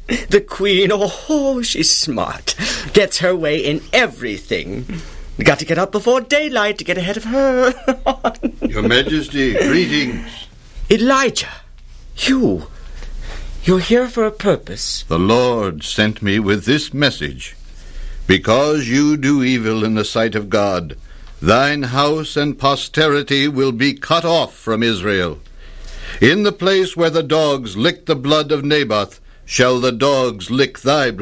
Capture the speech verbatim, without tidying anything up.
The queen, oh, she's smart. Gets her way in everything. Got to get up before daylight to get ahead of her. Your Majesty, greetings. Elijah, you... You're here for a purpose. The Lord sent me with this message. Because you do evil in the sight of God, thine house and posterity will be cut off from Israel. In the place where the dogs licked the blood of Naboth, shall the dogs lick thy blood.